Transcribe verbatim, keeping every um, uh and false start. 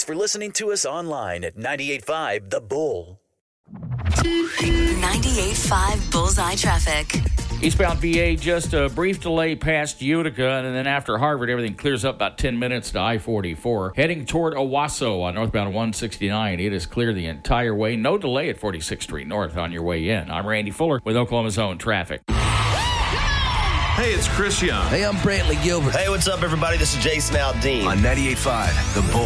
for listening to us online at ninety-eight point five The Bull. ninety-eight point five Bullseye Traffic. Eastbound V A, just a brief delay past Utica, and then after Harvard, everything clears up about ten minutes to I forty-four. Heading toward Owasso on northbound one sixty-nine. It is clear the entire way. No delay at forty-sixth Street North on your way in. I'm Randy Fuller with Oklahoma's Own Traffic. Hey, it's Chris Young. Hey, I'm Brantley Gilbert. Hey, what's up, everybody? This is Jason Aldean. On ninety-eight point five The Bull.